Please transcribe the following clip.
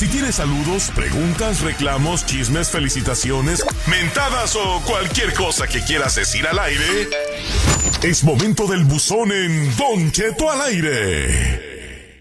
Si tienes saludos, preguntas, reclamos, chismes, felicitaciones, mentadas o cualquier cosa que quieras decir al aire, es momento del buzón en Don Cheto al aire.